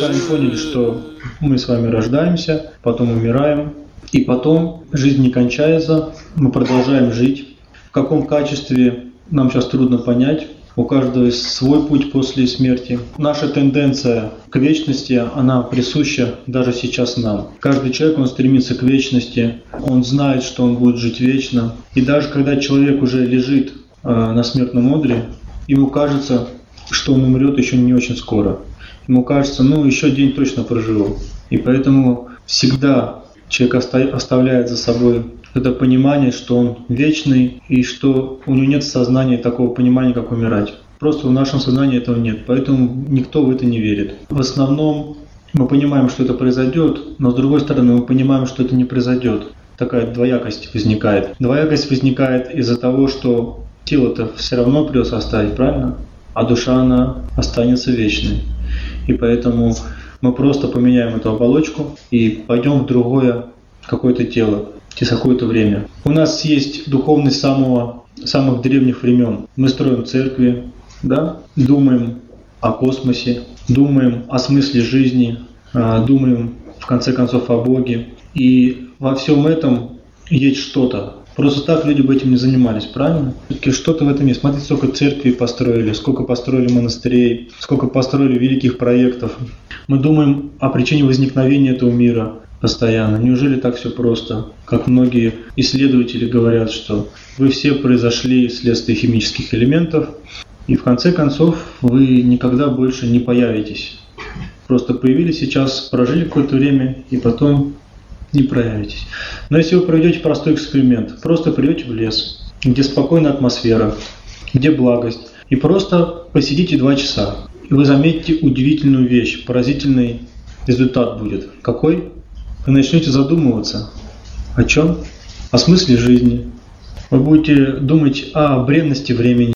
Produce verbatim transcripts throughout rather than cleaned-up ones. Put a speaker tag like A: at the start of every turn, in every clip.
A: вами поняли, что мы с вами рождаемся, потом умираем, и потом жизнь не кончается, мы продолжаем жить. В каком качестве нам сейчас трудно понять. У каждого есть свой путь после смерти. Наша тенденция к вечности, она присуща даже сейчас нам. Каждый человек, он стремится к вечности, он знает, что он будет жить вечно. И даже когда человек уже лежит э, на смертном одре, ему кажется, что он умрет еще не очень скоро. Ему кажется, ну еще день точно проживу. И поэтому всегда человек оставляет за собой это понимание, что он вечный и что у него нет в сознании такого понимания, как умирать. Просто в нашем сознании этого нет, поэтому никто в это не верит. В основном мы понимаем, что это произойдет, но с другой стороны мы понимаем, что это не произойдет. Такая двоякость возникает. Двоякость возникает из-за того, что тело-то все равно придется оставить, правильно? А душа, она останется вечной. И поэтому мы просто поменяем эту оболочку и пойдем в другое какое-то тело через какое-то время. У нас есть духовность самого, самых древних времен. Мы строим церкви, да? Думаем о космосе, думаем о смысле жизни, думаем в конце концов о Боге. И во всем этом есть что-то. Просто так люди бы этим не занимались, правильно? Все-таки что-то в этом есть. Смотрите, сколько церквей построили, сколько построили монастырей, сколько построили великих проектов. Мы думаем о причине возникновения этого мира постоянно. Неужели так все просто? Как многие исследователи говорят, что вы все произошли вследствие химических элементов, и в конце концов вы никогда больше не появитесь. Просто появились сейчас, прожили какое-то время, и потом не проявитесь. Но если вы проведете простой эксперимент, просто придете в лес, где спокойная атмосфера, где благость, и просто посидите два часа, и вы заметите удивительную вещь, поразительный результат будет. Какой? Вы начнете задумываться. О чем? О смысле жизни. Вы будете думать о бренности времени.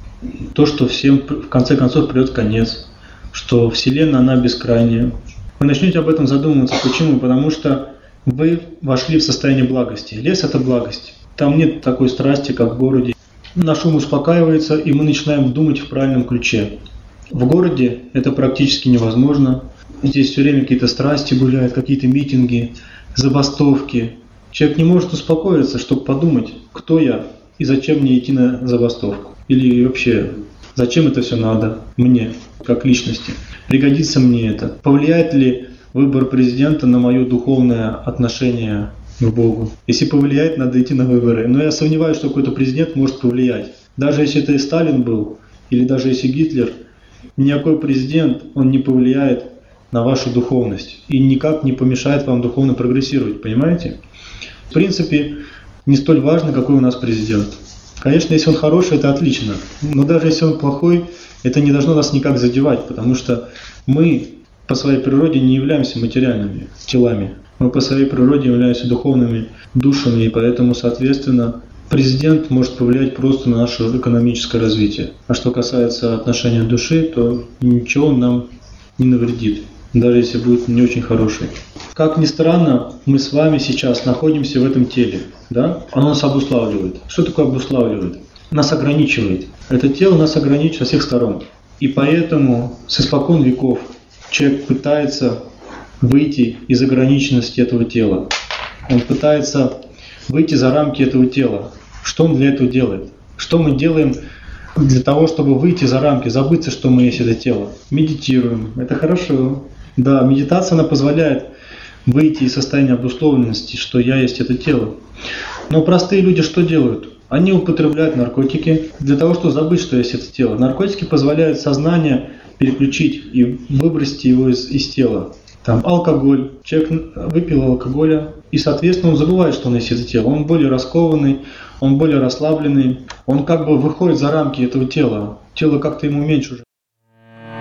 A: То, что всем в конце концов придет конец. Что Вселенная, она бескрайняя. Вы начнете об этом задумываться. Почему? Потому что вы вошли в состояние благости. Лес – это благость. Там нет такой страсти, как в городе. Наш ум успокаивается, и мы начинаем думать в правильном ключе. В городе это практически невозможно. Здесь все время какие-то страсти гуляют, какие-то митинги, забастовки. Человек не может успокоиться, чтобы подумать, кто я и зачем мне идти на забастовку. Или вообще, зачем это все надо мне, как личности. Пригодится мне это? Повлияет ли выбор президента на мое духовное отношение к Богу? Если повлияет, надо идти на выборы. Но я сомневаюсь, что какой-то президент может повлиять. Даже если это и Сталин был, или даже если Гитлер, никакой президент, он не повлияет на вашу духовность и никак не помешает вам духовно прогрессировать, понимаете? В принципе, не столь важно, какой у нас президент. Конечно, если он хороший, это отлично, но даже если он плохой, это не должно нас никак задевать, потому что мы по своей природе не являемся материальными телами, мы по своей природе являемся духовными душами, и поэтому, соответственно, президент может повлиять просто на наше экономическое развитие. А что касается отношения души, то ничего он нам не навредит, даже если будет не очень хороший. Как ни странно, мы с вами сейчас находимся в этом теле. Да? Оно нас обуславливает. Что такое обуславливает? Нас ограничивает. Это тело нас ограничивает со всех сторон. И поэтому с испокон веков человек пытается выйти из ограниченности этого тела. Он пытается выйти за рамки этого тела. Что он для этого делает? Что мы делаем для того, чтобы выйти за рамки, забыться, что мы есть это тело? Медитируем. Это хорошо. Да, медитация, она позволяет выйти из состояния обусловленности, что я есть это тело. Но простые люди что делают? Они употребляют наркотики для того, чтобы забыть, что есть это тело. Наркотики позволяют сознание переключить и выбросить его из, из тела. Там алкоголь. Человек выпил алкоголя, и, соответственно, он забывает, что он есть это тело. Он более раскованный, он более расслабленный. Он как бы выходит за рамки этого тела. Тело как-то ему меньше уже.